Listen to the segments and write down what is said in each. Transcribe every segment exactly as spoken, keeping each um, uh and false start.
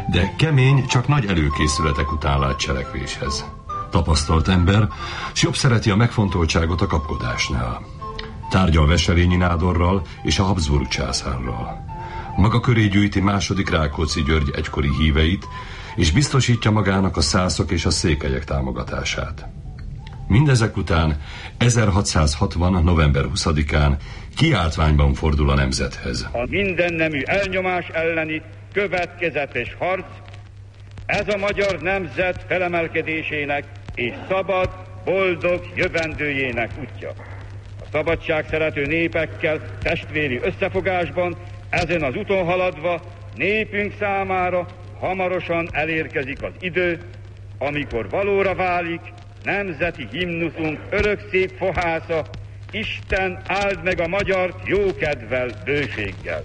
de kemény csak nagy előkészületek után lát cselekvéshez. Tapasztalt ember, s jobb szereti a megfontoltságot a kapkodásnál. Tárgyal Wesselényi nádorral és a Habsburg császárral. Maga köré gyűjti második Rákóczi György egykori híveit, és biztosítja magának a szászok és a székelyek támogatását. Mindezek után ezerhatszázhatvan. november huszadikán kiáltványban fordul a nemzethez. A mindennemű elnyomás elleni következetes harc, ez a magyar nemzet felemelkedésének és szabad, boldog jövendőjének útja. A szabadság szerető népekkel testvéri összefogásban, ezen az úton haladva népünk számára hamarosan elérkezik az idő, amikor valóra válik nemzeti himnuszunk örök szép fohásza: Isten áld meg a magyart jókedvel, bőséggel.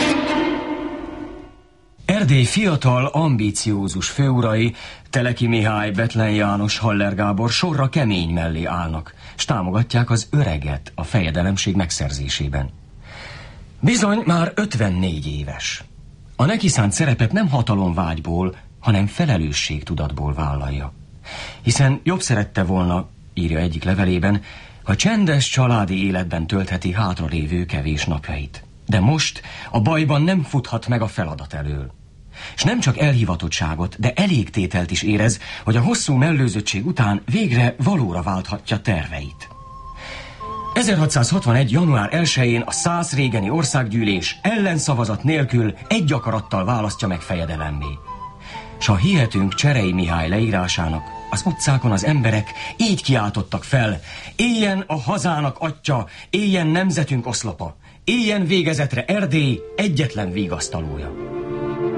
Erdély fiatal, ambíciózus főurai, Teleki Mihály, Bethlen János, Haller Gábor sorra kemény mellé állnak, s támogatják az öreget a fejedelemség megszerzésében. Bizony már ötvennégy éves. A neki szánt szerepet nem hatalomvágyból, hanem felelősségtudatból vállalja. Hiszen jobb szerette volna, írja egyik levelében, ha csendes családi életben töltheti hátralévő kevés napjait. De most a bajban nem futhat meg a feladat elől. És nem csak elhivatottságot, de elégtételt is érez, hogy a hosszú mellőzöttség után végre valóra válthatja terveit. ezerhatszázhatvanegy. január elsején a szász régeni országgyűlés ellenszavazat nélkül egy akarattal választja meg fejedelemmé. S ha hihetünk Cserei Mihály leírásának, az utcákon az emberek így kiáltottak fel: éljen a hazának atyja, éljen nemzetünk oszlopa, éljen végezetre Erdély egyetlen vigasztalója.